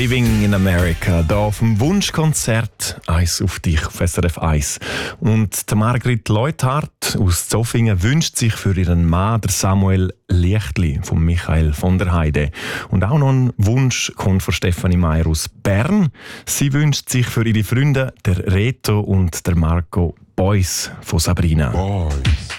Living in America, hier auf dem Wunschkonzert «Eis auf dich» auf SRF 1. Und die Margrit Leuthardt aus Zofingen wünscht sich für ihren Mann, der Samuel Lichtli, von Michael von der Heide. Und auch noch ein Wunsch kommt von Stefanie Meier aus Bern. Sie wünscht sich für ihre Freunde, der Reto und der Marco Boys von Sabrina. Boys.